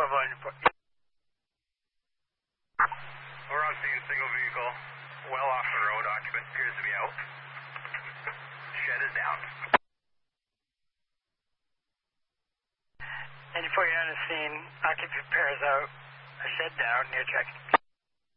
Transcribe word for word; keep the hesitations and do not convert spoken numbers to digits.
Bravo ninety-four. We're on scene, single vehicle, well off the road, occupant appears to be out. Shed is down. ninety-four, you're on the scene, occupant appears out, a shed down, near check.